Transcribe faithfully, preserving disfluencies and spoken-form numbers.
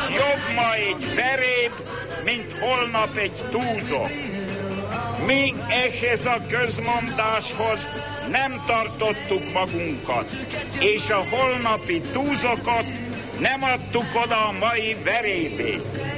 Jobb ma egy veréb, mint holnap egy túzok. Mi ehhez a közmondáshoz nem tartottuk magunkat, és a holnapi túzokat nem adtuk oda a mai verébét.